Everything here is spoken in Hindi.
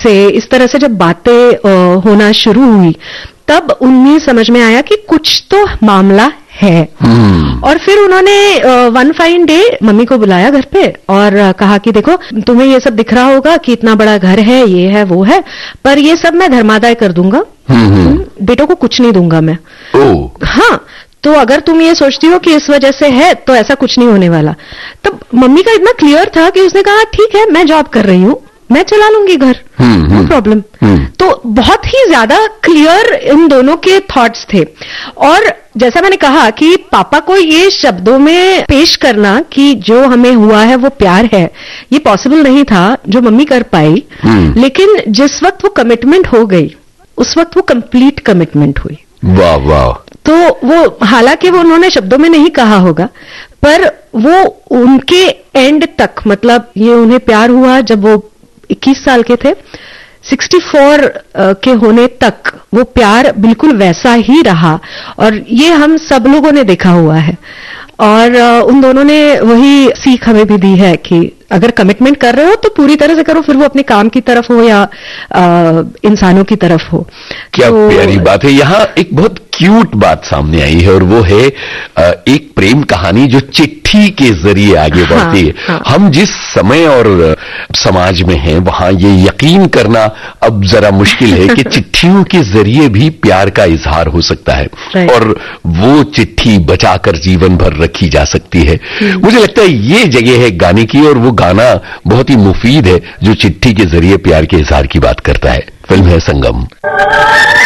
से इस तरह से जब बातें होना शुरू हुई, तब उन्हें समझ में आया कि कुछ तो मामला है। और फिर उन्होंने वन फाइन डे मम्मी को बुलाया घर पे और कहा कि देखो, तुम्हें ये सब दिख रहा होगा कि इतना बड़ा घर है, ये है वो है, पर ये सब मैं धर्मादाय कर दूंगा, बेटों को कुछ नहीं दूंगा मैं। हाँ, तो अगर तुम ये सोचती हो कि इस वजह से है तो ऐसा कुछ नहीं होने वाला। तब मम्मी का इतना क्लियर था कि उसने कहा ठीक है, मैं जॉब कर रही हूं, मैं चला लूंगी घर, नो प्रॉब्लम। तो बहुत ही ज्यादा क्लियर इन दोनों के थॉट्स थे। और जैसा मैंने कहा कि पापा को ये शब्दों में पेश करना कि जो हमें हुआ है वो प्यार है, ये पॉसिबल नहीं था जो मम्मी कर पाई। लेकिन जिस वक्त वो कमिटमेंट हो गई, उस वक्त वो कंप्लीट कमिटमेंट हुई। वाह वाह। तो वो, हालांकि वो उन्होंने शब्दों में नहीं कहा होगा, पर वो उनके एंड तक, मतलब ये उन्हें प्यार हुआ जब वो 21 साल के थे, 64 के होने तक वो प्यार बिल्कुल वैसा ही रहा। और ये हम सब लोगों ने देखा हुआ है। और उन दोनों ने वही सीख हमें भी दी है कि अगर कमिटमेंट कर रहे हो तो पूरी तरह से करो, फिर वो अपने काम की तरफ हो या इंसानों की तरफ हो। क्या तो प्यारी बात है। यहाँ एक बहुत क्यूट बात सामने आई है और वो है एक प्रेम कहानी जो चिट्ठी के जरिए आगे बढ़ती है। हाँ। हम जिस समय और समाज में हैं वहां ये यकीन करना अब जरा मुश्किल है कि चिट्ठियों के जरिए भी प्यार का इजहार हो सकता है और वो चिट्ठी बचाकर जीवन भर रखी जा सकती है। मुझे लगता है ये जगह है गाने की, और वो गाना बहुत ही मुफीद है जो चिट्ठी के जरिए प्यार के इजहार की बात करता है। फिल्म है संगम।